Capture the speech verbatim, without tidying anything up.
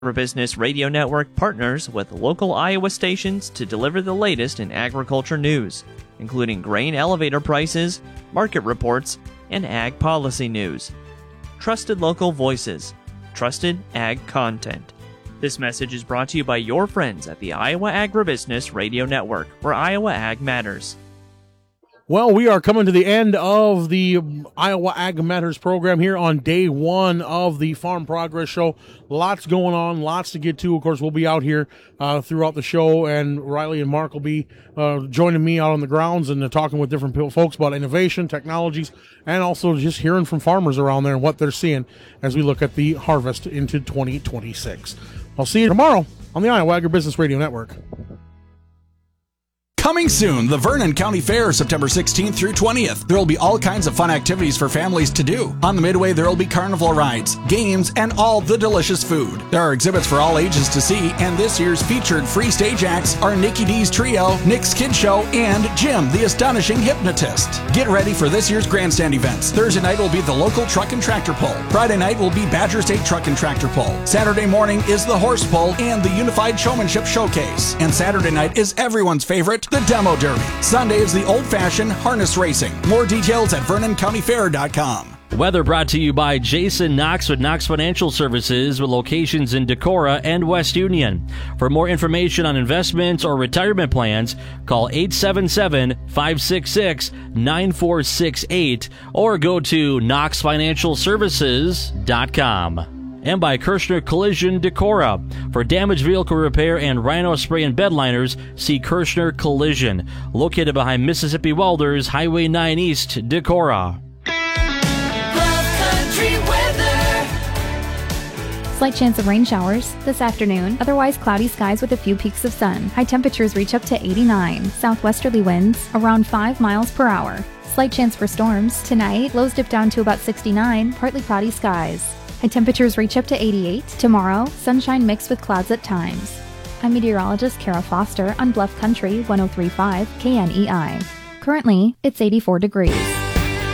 Agribusiness Radio Network partners with local Iowa stations to deliver the latest in agriculture news, including grain elevator prices, market reports, and ag policy news. Trusted local voices, trusted ag content. This message is brought to you by your friends at the Iowa Agribusiness Radio Network, where Iowa Ag matters. Well, we are coming to the end of the Iowa Ag Matters program here on day one of the Farm Progress Show. Lots going on, lots to get to. Of course, we'll be out here uh, throughout the show, and Riley and Mark will be uh, joining me out on the grounds and uh, talking with different folks about innovation, technologies, and also just hearing from farmers around there and what they're seeing as we look at the harvest into twenty twenty-six. I'll see you tomorrow on the Iowa Agribusiness Radio Network. Coming soon, the Vernon County Fair, September sixteenth through twentieth. There will be all kinds of fun activities for families to do. On the Midway, there will be carnival rides, games, and all the delicious food. There are exhibits for all ages to see, and this year's featured free stage acts are Nikki D's Trio, Nick's Kid Show, and Jim, the Astonishing Hypnotist. Get ready for this year's grandstand events. Thursday night will be the local truck and tractor pull. Friday night will be Badger State Truck and Tractor Pull. Saturday morning is the horse pull and the Unified Showmanship Showcase. And Saturday night is everyone's favorite, the Demo Derby. Sunday is the old-fashioned harness racing. More details at vernon county fair dot com. Weather brought to you by Jason Knox with Knox Financial Services with locations in Decorah and West Union. For more information on investments or retirement plans, call eight seven seven, five six six, nine four six eight or go to knox financial services dot com. And by Kirshner Collision Decorah. For damaged vehicle repair and rhino spray and bed liners, see Kirshner Collision, located behind Mississippi Welders, Highway nine East, Decorah. Country weather. Slight chance of rain showers this afternoon. Otherwise cloudy skies with a few peaks of sun. High temperatures reach up to eighty-nine. Southwesterly winds around five miles per hour. Slight chance for storms. Tonight, lows dip down to about sixty-nine. Partly cloudy skies. High temperatures reach up to eighty-eight. Tomorrow, sunshine mixed with clouds at times. I'm meteorologist Kara Foster on Bluff Country one oh three point five K N E I. Currently, it's eighty-four degrees.